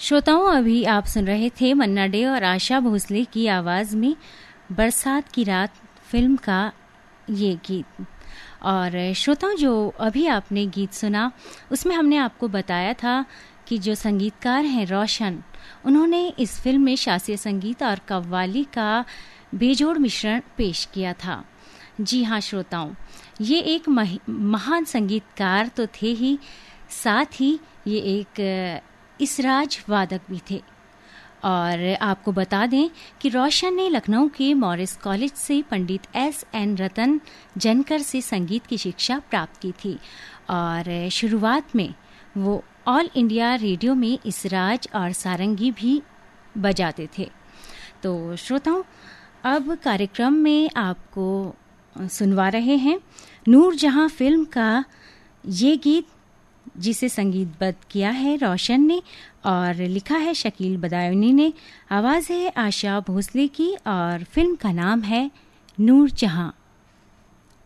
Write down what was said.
श्रोताओं, अभी आप सुन रहे थे मन्ना डे और आशा भोसले की आवाज़ में बरसात की रात फिल्म का ये गीत। और श्रोताओं, जो अभी आपने गीत सुना उसमें हमने आपको बताया था कि जो संगीतकार हैं रोशन, उन्होंने इस फिल्म में शास्त्रीय संगीत और कव्वाली का बेजोड़ मिश्रण पेश किया था। जी हाँ श्रोताओं, ये एक महान संगीतकार तो थे ही, साथ ही ये एक इसराज वादक भी थे। और आपको बता दें कि रोशन ने लखनऊ के मॉरिस कॉलेज से पंडित S.N. रतन जनकर से संगीत की शिक्षा प्राप्त की थी और शुरुआत में वो ऑल इंडिया रेडियो में इसराज और सारंगी भी बजाते थे। तो श्रोताओं, अब कार्यक्रम में आपको सुनवा रहे हैं नूर जहां फिल्म का ये गीत, जिसे संगीतबद्ध किया है रोशन ने और लिखा है शकील बदायूनी ने। आवाज़ है आशा भोसले की और फिल्म का नाम है नूर जहां।